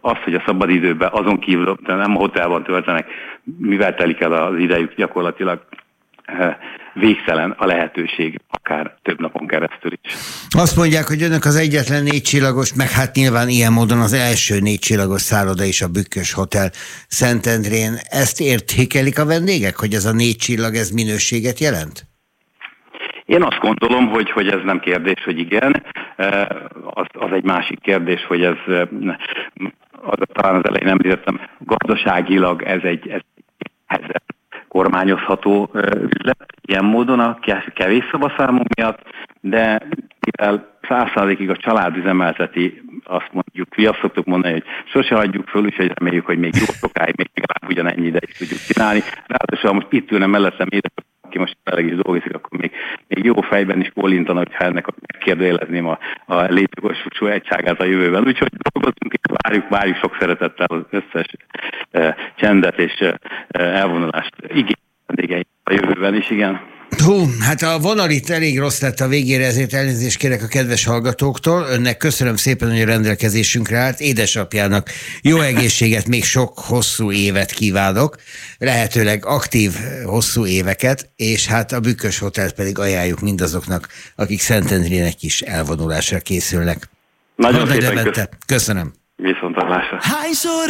az, hogy a szabadidőben azon kívül nem a hotelban töltenek, mivel telik el az idejük gyakorlatilag végtelen a lehetőség, akár több napon keresztül is. Azt mondják, hogy önök az egyetlen 4 csillagos, meg hát nyilván ilyen módon az első 4 csillagos szálloda is a Bükkös Hotel Szentendrén. Ezt értékelik a vendégek, hogy ez a 4 csillag, ez minőséget jelent? Én azt gondolom, hogy ez nem kérdés, hogy igen. Az egy másik kérdés, hogy ez talán az elején említettem, gazdaságilag ez egy kormányozható üzlet, ilyen módon a kevés szabaszámunk miatt, de mivel 100%-ig a család üzemelteti, mi azt szoktuk mondani, hogy sose hagyjuk föl, és reméljük, hogy még jó sokáig, még legalább ugyanennyi ideig tudjuk csinálni. Ráadásul most itt ülne mellettem édesapám, aki most tényleg is dolgozik, akkor még jó fejben is bólintana, hogyha ennek megkérdőjelezném a létjogosultság egyságát a jövőben. Úgyhogy dolgozunk és várjuk sok szeretettel az összes csendet és elvonulást igényeit a jövőben is, igen. Hát a vonal itt elég rossz lett a végére, ezért elnézést kérek a kedves hallgatóktól. Önnek köszönöm szépen, hogy a rendelkezésünkre állt. Édesapjának jó egészséget, még sok hosszú évet kívánok, lehetőleg aktív hosszú éveket, és hát a Bükkös Hotelt pedig ajánljuk mindazoknak, akik Szentendrén egy kis elvonulásra készülnek. Nagyon szépen köszönöm. Viszontlátásra.